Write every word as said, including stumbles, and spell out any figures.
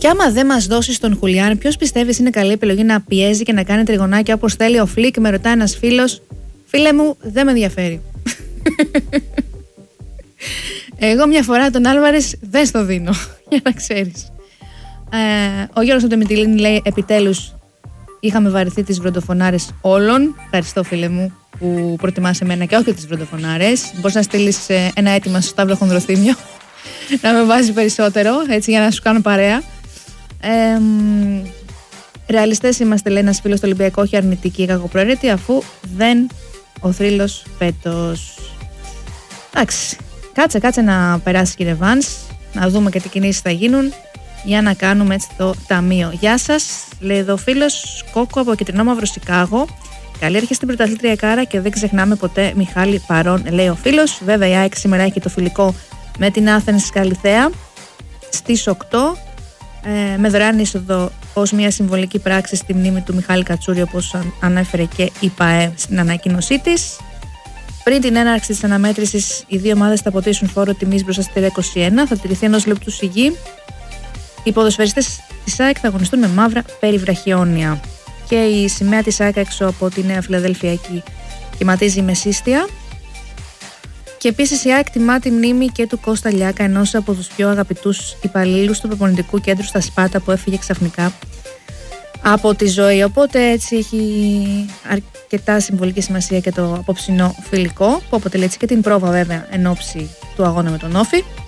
Και άμα δεν μας δώσεις τον Χουλιάν, ποιος πιστεύεις είναι καλή επιλογή να πιέζει και να κάνει τριγωνάκια όπως θέλει ο Φλικ? Με ρωτάει ένας φίλος. Φίλε μου, δεν με ενδιαφέρει. Εγώ μια φορά τον Άλβαρες δεν στο δίνω, για να ξέρεις. Ε, ο Γιώργος Αντεμιτιλίνη λέει: επιτέλους είχαμε βαρεθεί τις βροντοφωνάρες όλων. Ευχαριστώ, φίλε μου, που προτιμάς εμένα και όχι τις βροντοφωνάρες. Μπορείς να στείλεις ένα αίτημα στο Σταύρο Χονδροθύμιο να με βάζει περισσότερο, έτσι, για να σου κάνω παρέα. Ε, ρεαλιστές είμαστε, λέει ένας φίλος, στο Ολυμπιακό, όχι αρνητική ή κακοπροαίρετη, αφού δεν ο θρύλος φέτος. Εντάξει, κάτσε, κάτσε να περάσει, κύριε Βάνς, να δούμε και τι κινήσεις θα γίνουν για να κάνουμε έτσι το ταμείο. Γεια σας, λέει εδώ ο φίλος Κόκο από Κεντρινό Μαύρο Σικάγο. Καλή αρχή στην πρωταθλήτρια Κάρα και δεν ξεχνάμε ποτέ Μιχάλη παρόν, λέει ο φίλος. Βέβαια η ΑΕΚ σήμερα έχει το φιλικό με την Άθενς Καλιθέα στις οκτώ, ε, με δωρεάν είσοδο ως μια συμβολική πράξη στη μνήμη του Μιχάλη Κατσούρη, όπως ανέφερε και η ΠΑΕ στην ανακοίνωσή της. Πριν την έναρξη της αναμέτρησης, οι δύο ομάδες θα αποτίσουν φόρο τιμής μπροστά στη θύρα είκοσι ένα. Θα τηρηθεί ενός λεπτού σιγή. Οι ποδοσφαιριστές της ΑΕΚ θα αγωνιστούν με μαύρα περιβραχιόνια. Και η σημαία της ΑΕΚ έξω από τη Νέα Φιλαδέλφια εκεί κυματίζει μεσίστια. Και επίσης η ΑΕΚ τιμά τη μνήμη και του Κώστα Λιάκα, ενός από τους πιο αγαπητούς υπαλλήλους του προπονητικού κέντρου στα Σπάτα, που έφυγε ξαφνικά από τη ζωή. Οπότε έτσι έχει αρκετά συμβολική σημασία και το απόψινό φιλικό, που αποτελεί έτσι και την πρόβα βέβαια εν ώψη του αγώνα με τον Όφη.